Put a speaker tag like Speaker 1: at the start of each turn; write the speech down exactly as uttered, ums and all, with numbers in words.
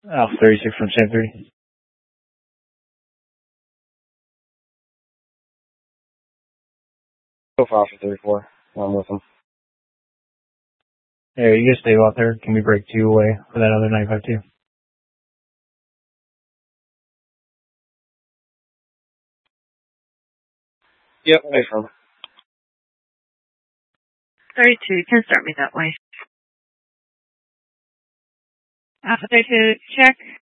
Speaker 1: Alpha thirty-six from Sam three.
Speaker 2: Go for Alpha thirty-four. I'm with him.
Speaker 1: Hey, you guys stay out there. Can we break two away for that other nine five two?
Speaker 2: Yep, wait for him.
Speaker 3: thirty-two, you can start me that way. Alpha thirty-two, check.